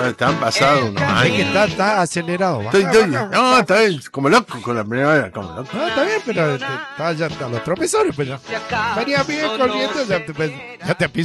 Están pasados unos Es que años. está acelerado. No, está bien, como loco con la primavera, como loco. No, está bien, pero está ya a los tropezones, pero venía bien corriendo, ya te